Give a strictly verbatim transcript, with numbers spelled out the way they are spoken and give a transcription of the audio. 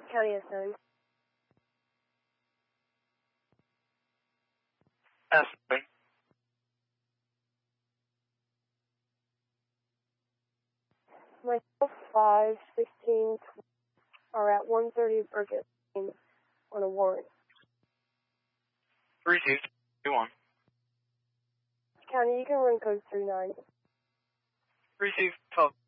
County assigned. Assigned. Myself, five, sixteen, are at one thirty Burgess Lane on a warrant. Received. two one. County, you can run code three nine. Received. twelve.